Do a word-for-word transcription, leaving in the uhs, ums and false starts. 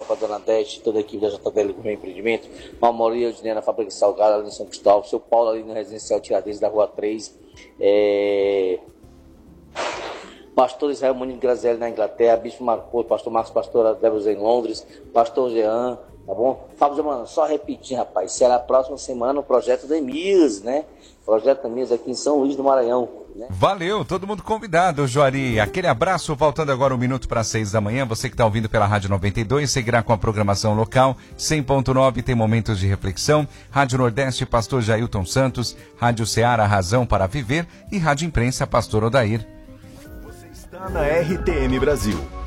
para a Dona Deste, toda a equipe da J T L Gourmet Empreendimento, Mamoria Eudinei na Fábrica de Salgado, ali em São Cristóvão, seu Paulo ali no Residencial Tiradentes da Rua três, é... Pastor Israel Muniz Grazelli na Inglaterra, Bispo Marcos, Pastor Marcos, Pastor Débora em Londres, Pastor Jean, tá bom? Fábio, mano, só repetindo, rapaz, será a próxima semana o Projeto da Emias, né? Projeto da Emias aqui em São Luís do Maranhão. Né? Valeu, todo mundo convidado, Juari. Aquele abraço, voltando agora um minuto para seis da manhã. Você que está ouvindo pela Rádio noventa e dois, seguirá com a programação local. cem ponto nove tem momentos de reflexão. Rádio Nordeste, Pastor Jailton Santos. Rádio Ceará, Razão para Viver. E Rádio Imprensa, Pastor Odair. Você está na R T M Brasil.